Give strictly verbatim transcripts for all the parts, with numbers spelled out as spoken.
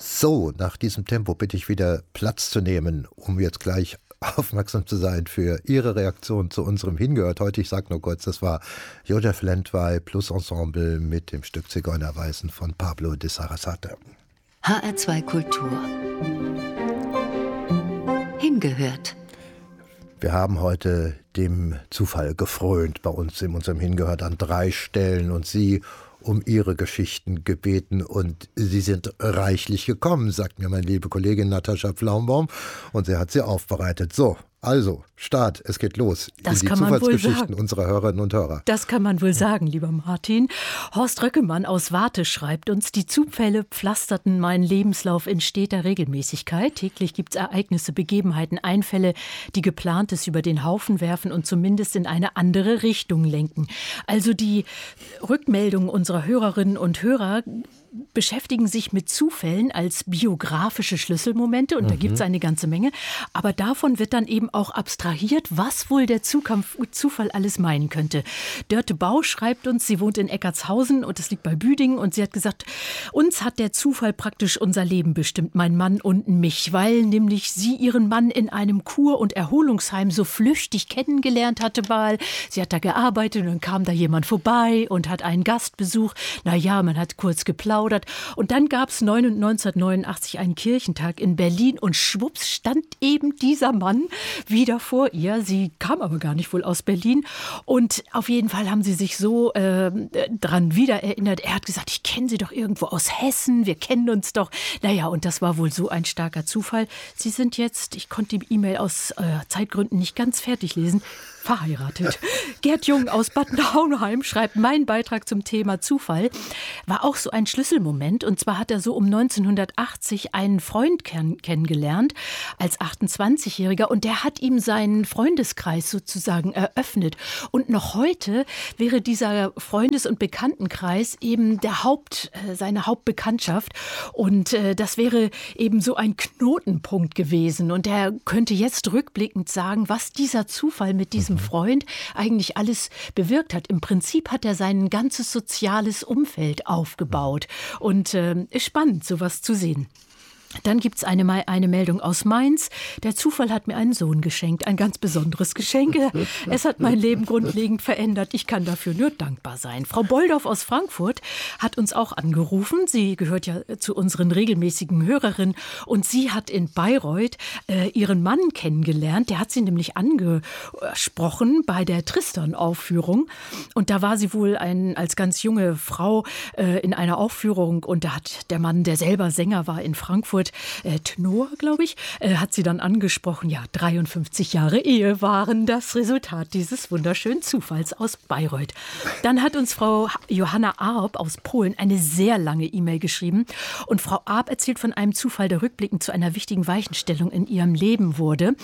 So, nach diesem Tempo bitte ich wieder Platz zu nehmen, um jetzt gleich aufmerksam zu sein für Ihre Reaktion zu unserem Hingehört. Heute, ich sage nur kurz, das war Josef Lendwey plus Ensemble mit dem Stück Zigeunerweisen von Pablo de Sarasate. H R zwei Kultur. Hingehört. Wir haben heute dem Zufall gefrönt bei uns in unserem Hingehört an drei Stellen und Sie um Ihre Geschichten gebeten und Sie sind reichlich gekommen, sagt mir meine liebe Kollegin Natascha Pflaumbaum und sie hat sie aufbereitet. So, also, Start, es geht los. Das in die kann man wohl Zufallsgeschichten sagen. unserer Hörerinnen und Hörer. Das kann man wohl sagen, lieber Martin. Horst Röckemann aus Warthe schreibt uns, die Zufälle pflasterten meinen Lebenslauf in steter Regelmäßigkeit. Täglich gibt es Ereignisse, Begebenheiten, Einfälle, die Geplantes über den Haufen werfen und zumindest in eine andere Richtung lenken. Also die Rückmeldungen unserer Hörerinnen und Hörer beschäftigen sich mit Zufällen als biografische Schlüsselmomente und mhm. da gibt es eine ganze Menge. Aber davon wird dann eben auch abstrahiert, was wohl der Zufall alles meinen könnte. Dörte Bau schreibt uns, sie wohnt in Eckartshausen und es liegt bei Büdingen und sie hat gesagt, uns hat der Zufall praktisch unser Leben bestimmt, mein Mann und mich, weil nämlich sie ihren Mann in einem Kur- und Erholungsheim so flüchtig kennengelernt hatte mal. Sie hat da gearbeitet und dann kam da jemand vorbei und hat einen Gastbesuch. Naja, man hat kurz geplaudert. Und dann gab es neunzehnhundertneunundachtzig einen Kirchentag in Berlin und schwupps stand eben dieser Mann wieder vor ihr. Sie kam aber gar nicht wohl aus Berlin. Und auf jeden Fall haben sie sich so äh, dran wieder erinnert. Er hat gesagt, ich kenne Sie doch irgendwo aus Hessen, wir kennen uns doch. Naja, und das war wohl so ein starker Zufall. Sie sind jetzt, ich konnte die E-Mail aus äh, Zeitgründen nicht ganz fertig lesen, verheiratet. Gerd Jung aus Bad Nauheim schreibt, mein Beitrag zum Thema Zufall war auch so ein Schlüsselmoment. Und zwar hat er so um neunzehnhundertachtzig einen Freund kenn- kennengelernt als achtundzwanzigjähriger und der hat ihm seinen Freundeskreis sozusagen eröffnet. Und noch heute wäre dieser Freundes- und Bekanntenkreis eben der Haupt, äh, seine Hauptbekanntschaft. Und äh, das wäre eben so ein Knotenpunkt gewesen. Und er könnte jetzt rückblickend sagen, was dieser Zufall mit diesem Freund eigentlich alles bewirkt hat. Im Prinzip hat er sein ganzes soziales Umfeld aufgebaut. Und äh, ist spannend, sowas zu sehen. Dann gibt es eine, eine Meldung aus Mainz. Der Zufall hat mir einen Sohn geschenkt, ein ganz besonderes Geschenk. Es hat mein Leben grundlegend verändert. Ich kann dafür nur dankbar sein. Frau Boldorf aus Frankfurt hat uns auch angerufen. Sie gehört ja zu unseren regelmäßigen Hörerinnen. Und sie hat in Bayreuth äh, ihren Mann kennengelernt. Der hat sie nämlich angesprochen bei der Tristan-Aufführung. Und da war sie wohl ein, als ganz junge Frau äh, in einer Aufführung. Und da hat der Mann, der selber Sänger war in Frankfurt, Äh, Tenor, glaube ich, äh, hat sie dann angesprochen. Ja, dreiundfünfzig Jahre Ehe waren das Resultat dieses wunderschönen Zufalls aus Bayreuth. Dann hat uns Frau Johanna Arp aus Polen eine sehr lange E-Mail geschrieben. Und Frau Arp erzählt von einem Zufall, der rückblickend zu einer wichtigen Weichenstellung in ihrem Leben wurde.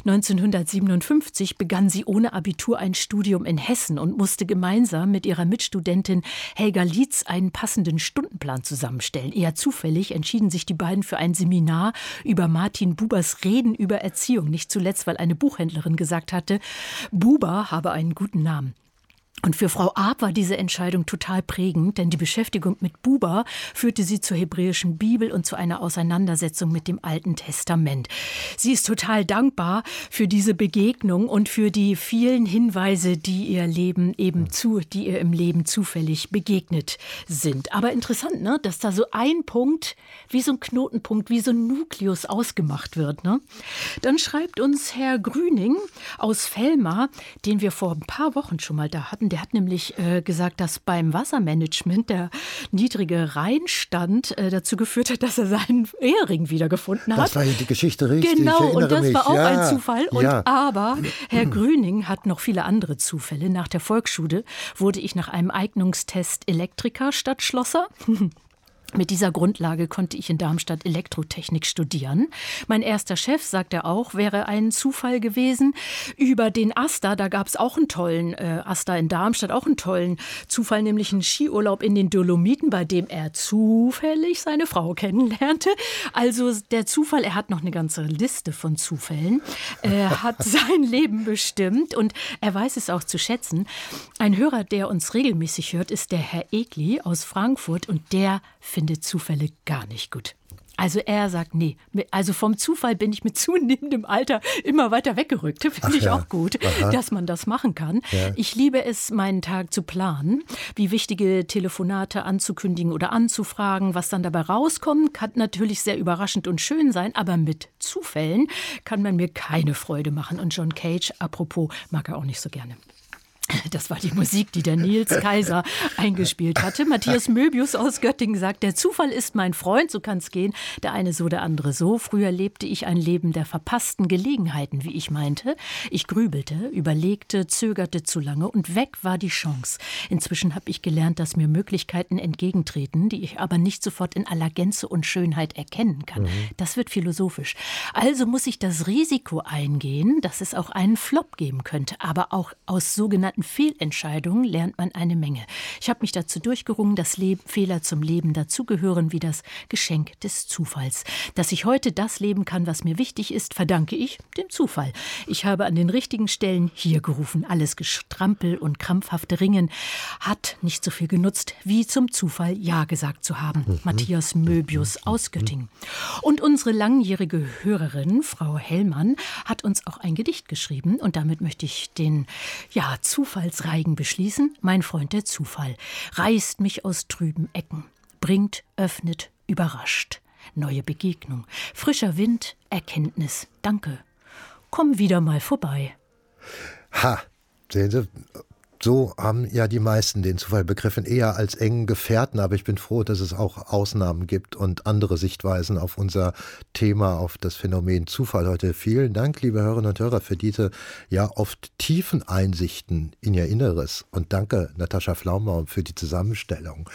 neunzehnhundertsiebenundfünfzig begann sie ohne Abitur ein Studium in Hessen und musste gemeinsam mit ihrer Mitstudentin Helga Lietz einen passenden Stundenplan zusammenstellen. Eher zufällig entschieden sich die beiden für ein Seminar über Martin Bubers Reden über Erziehung. Nicht zuletzt, weil eine Buchhändlerin gesagt hatte, Buber habe einen guten Namen. Und für Frau Arp war diese Entscheidung total prägend, denn die Beschäftigung mit Buber führte sie zur hebräischen Bibel und zu einer Auseinandersetzung mit dem Alten Testament. Sie ist total dankbar für diese Begegnung und für die vielen Hinweise, die ihr Leben eben zu, die ihr im Leben zufällig begegnet sind. Aber interessant, ne, dass da so ein Punkt, wie so ein Knotenpunkt, wie so ein Nukleus ausgemacht wird. Ne? Dann schreibt uns Herr Grüning aus Velmar, den wir vor ein paar Wochen schon mal da hatten. Der hat nämlich äh, gesagt, dass beim Wassermanagement der niedrige Rheinstand äh, dazu geführt hat, dass er seinen Ehering wiedergefunden hat. Das war ja die Geschichte richtig. Genau, und das mich. war auch ja. ein Zufall. Und ja. Aber Herr Grüning hat noch viele andere Zufälle. Nach der Volksschule wurde ich nach einem Eignungstest Elektriker statt Schlosser. Mit dieser Grundlage konnte ich in Darmstadt Elektrotechnik studieren. Mein erster Chef, sagt er auch, wäre ein Zufall gewesen. Über den AStA, da gab es auch einen tollen, äh, AStA in Darmstadt, auch einen tollen Zufall, nämlich einen Skiurlaub in den Dolomiten, bei dem er zufällig seine Frau kennenlernte. Also der Zufall, er hat noch eine ganze Liste von Zufällen, äh, hat sein Leben bestimmt und er weiß es auch zu schätzen. Ein Hörer, der uns regelmäßig hört, ist der Herr Egli aus Frankfurt und der findet Zufälle gar nicht gut. Also er sagt, nee, also vom Zufall bin ich mit zunehmendem Alter immer weiter weggerückt. Finde ich ja. auch gut, Aha. dass man das machen kann. Ja. Ich liebe es, meinen Tag zu planen, wie wichtige Telefonate anzukündigen oder anzufragen. Was dann dabei rauskommt, kann natürlich sehr überraschend und schön sein, aber mit Zufällen kann man mir keine Freude machen. Und John Cage, apropos, mag er auch nicht so gerne. Das war die Musik, die der Nils Kaiser eingespielt hatte. Matthias Möbius aus Göttingen sagt, der Zufall ist mein Freund, so kann es gehen. Der eine so, der andere so. Früher lebte ich ein Leben der verpassten Gelegenheiten, wie ich meinte. Ich grübelte, überlegte, zögerte zu lange und weg war die Chance. Inzwischen habe ich gelernt, dass mir Möglichkeiten entgegentreten, die ich aber nicht sofort in aller Gänze und Schönheit erkennen kann. Mhm. Das wird philosophisch. Also muss ich das Risiko eingehen, dass es auch einen Flop geben könnte. Aber auch aus sogenannten Fehlentscheidungen lernt man eine Menge. Ich habe mich dazu durchgerungen, dass Leben, Fehler zum Leben dazugehören wie das Geschenk des Zufalls. Dass ich heute das leben kann, was mir wichtig ist, verdanke ich dem Zufall. Ich habe an den richtigen Stellen hier gerufen. Alles Gestrampel und krampfhafte Ringen hat nicht so viel genutzt, wie zum Zufall Ja gesagt zu haben. Mhm. Matthias Möbius aus Göttingen. Und unsere langjährige Hörerin, Frau Hellmann, hat uns auch ein Gedicht geschrieben. Und damit möchte ich den ja, Zufallsreigen beschließen. Mein Freund der Zufall reißt mich aus trüben Ecken, bringt, öffnet, überrascht. Neue Begegnung, frischer Wind, Erkenntnis, danke. Komm wieder mal vorbei. Ha, sehen Sie, so haben ja die meisten den Zufall begriffen, eher als engen Gefährten. Aber ich bin froh, dass es auch Ausnahmen gibt und andere Sichtweisen auf unser Thema, auf das Phänomen Zufall heute. Vielen Dank, liebe Hörerinnen und Hörer, für diese ja oft tiefen Einsichten in Ihr Inneres. Und danke, Natascha Flaumbaum, für die Zusammenstellung.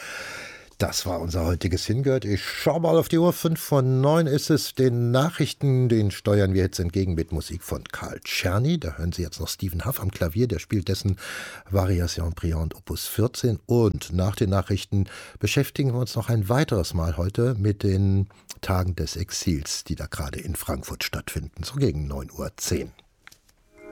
Das war unser heutiges Hingehört. Ich schaue mal auf die Uhr. Fünf von neun ist es. Den Nachrichten, den steuern wir jetzt entgegen mit Musik von Karl Czerny. Da hören Sie jetzt noch Stephen Huff am Klavier. Der spielt dessen Variation Brillante Opus vierzehn. Und nach den Nachrichten beschäftigen wir uns noch ein weiteres Mal heute mit den Tagen des Exils, die da gerade in Frankfurt stattfinden. So gegen neun Uhr zehn.